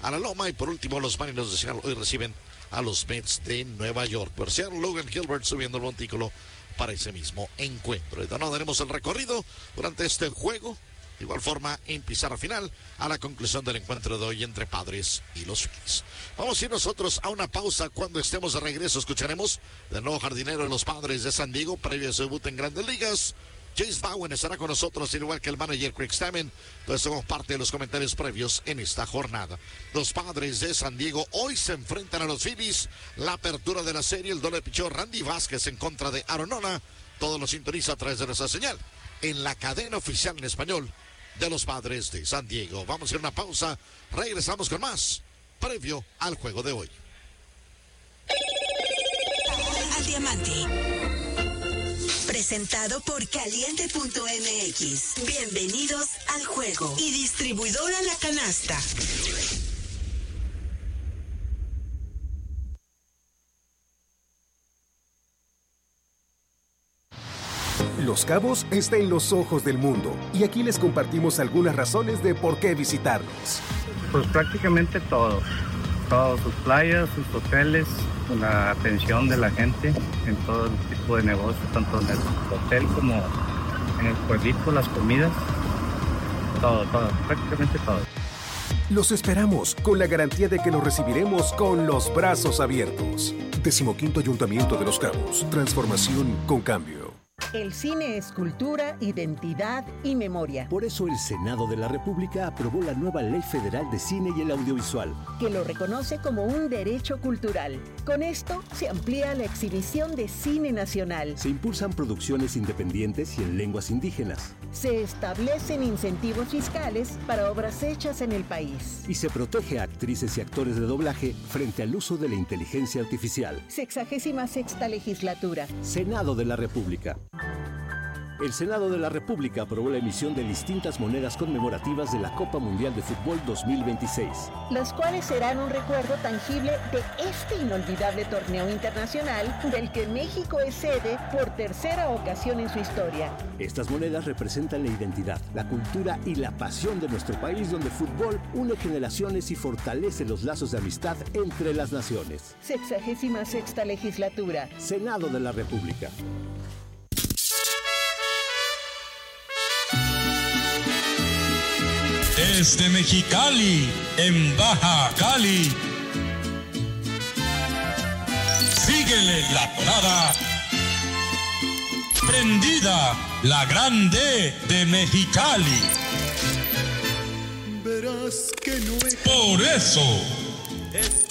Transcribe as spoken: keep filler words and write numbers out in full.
a la loma. Y por último, los Marineros de Seattle hoy reciben a los Mets de Nueva York. Por Seattle, Logan Gilbert subiendo el montículo para ese mismo encuentro. Y no daremos el recorrido durante este juego. De igual forma, en pizarra final, a la conclusión del encuentro de hoy entre Padres y los Phillies. Vamos a ir nosotros a una pausa. Cuando estemos de regreso, escucharemos del nuevo jardinero de los Padres de San Diego, previo a su debut en Grandes Ligas. Jace Bowen estará con nosotros, al igual que el manager Craig Stammen. Entonces somos parte de los comentarios previos en esta jornada. Los Padres de San Diego hoy se enfrentan a los Phillies. La apertura de la serie, el doble pichó Randy Vázquez en contra de Aaron Nola. Todo lo sintoniza a través de nuestra señal en la cadena oficial en español de los Padres de San Diego. Vamos a hacer una pausa, regresamos con más, previo al juego de hoy. Al Diamante, presentado por Caliente punto M X. Bienvenidos al juego. Y distribuidora La Canasta. Los Cabos está en los ojos del mundo y aquí les compartimos algunas razones de por qué visitarlos. Pues prácticamente todo, todas sus playas, sus hoteles, la atención de la gente en todo tipo de negocios, tanto en el hotel como en el pueblito, las comidas, todo, todo, prácticamente todo. Los esperamos con la garantía de que los recibiremos con los brazos abiertos. Decimoquinto Ayuntamiento de Los Cabos, transformación con cambio. El cine es cultura, identidad y memoria. Por eso el Senado de la República aprobó la nueva Ley Federal de Cine y el Audiovisual, que lo reconoce como un derecho cultural. Con esto se amplía la exhibición de cine nacional. Se impulsan producciones independientes y en lenguas indígenas. Se establecen incentivos fiscales para obras hechas en el país. Y se protege a actrices y actores de doblaje frente al uso de la inteligencia artificial. Sexagésima sexta legislatura. Senado de la República. El Senado de la República aprobó la emisión de distintas monedas conmemorativas de la Copa Mundial de Fútbol dos mil veintiséis. Las cuales serán un recuerdo tangible de este inolvidable torneo internacional del que México es sede por tercera ocasión en su historia. Estas monedas representan la identidad, la cultura y la pasión de nuestro país, donde el fútbol une generaciones y fortalece los lazos de amistad entre las naciones. Sexagésima sexta legislatura. Senado de la República. Desde Mexicali, en Baja Cali, síguele la tonada, prendida la grande de Mexicali. Verás que no es... Por eso, es